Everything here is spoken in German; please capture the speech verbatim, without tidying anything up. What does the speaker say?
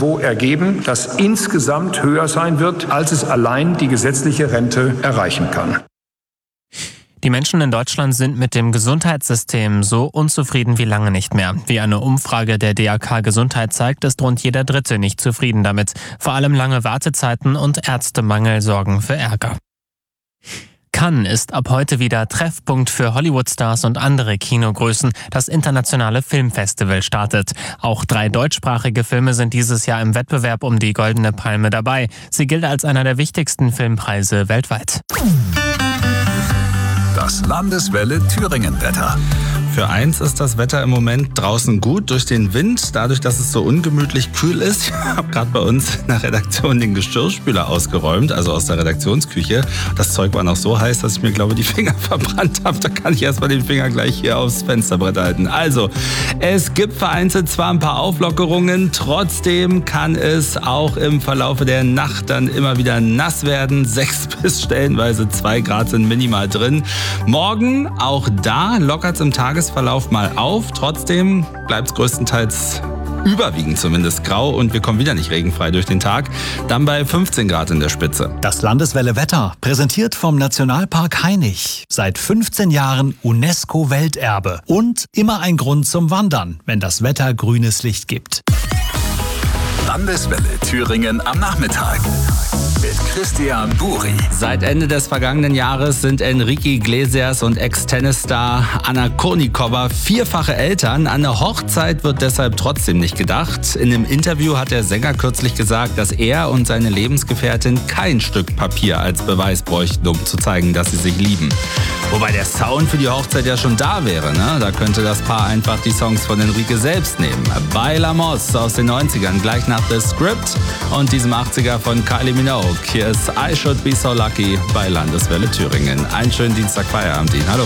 Niveau ergeben, das insgesamt höher sein wird, als es allein die gesetzliche Rente erreichen kann. Die Menschen in Deutschland sind mit dem Gesundheitssystem so unzufrieden wie lange nicht mehr. Wie eine Umfrage der D A K Gesundheit zeigt, ist rund jeder Dritte nicht zufrieden damit. Vor allem lange Wartezeiten und Ärztemangel sorgen für Ärger. Cannes ist ab heute wieder Treffpunkt für Hollywood-Stars und andere Kinogrößen. Das internationale Filmfestival startet. Auch drei deutschsprachige Filme sind dieses Jahr im Wettbewerb um die Goldene Palme dabei. Sie gilt als einer der wichtigsten Filmpreise weltweit. Das Landeswelle Thüringen-Wetter. Für eins ist das Wetter im Moment draußen gut durch den Wind, dadurch, dass es so ungemütlich kühl ist. Ich habe gerade bei uns in der Redaktion den Geschirrspüler ausgeräumt, also aus der Redaktionsküche. Das Zeug war noch so heiß, dass ich mir, glaube die Finger verbrannt habe. Da kann ich erstmal den Finger gleich hier aufs Fensterbrett halten. Also, es gibt vereinzelt zwar ein paar Auflockerungen, trotzdem kann es auch im Verlaufe der Nacht dann immer wieder nass werden. Sechs bis stellenweise zwei Grad sind minimal drin. Morgen, auch da lockert es im Tagesverlauf mal auf. Trotzdem bleibt es größtenteils überwiegend zumindest grau und wir kommen wieder nicht regenfrei durch den Tag. Dann bei fünfzehn Grad in der Spitze. Das Landeswelle Wetter, präsentiert vom Nationalpark Hainich. Seit fünfzehn Jahren UNESCO-Welterbe. Und immer ein Grund zum Wandern, wenn das Wetter grünes Licht gibt. Landeswelle Thüringen am Nachmittag. Mit Christian Buri. Seit Ende des vergangenen Jahres sind Enrique Iglesias und Ex-Tennisstar Anna Kournikova vierfache Eltern. An eine Hochzeit wird deshalb trotzdem nicht gedacht. In einem Interview hat der Sänger kürzlich gesagt, dass er und seine Lebensgefährtin kein Stück Papier als Beweis bräuchten, um zu zeigen, dass sie sich lieben. Wobei der Sound für die Hochzeit ja schon da wäre, ne? Da könnte das Paar einfach die Songs von Enrique selbst nehmen. Bailamos aus den neunzigern, gleich nach The Script und diesem achtziger von Kylie Minogue. Hier ist I Should Be So Lucky bei Landeswelle Thüringen. Einen schönen Dienstag Feierabend Ihnen. Hallo.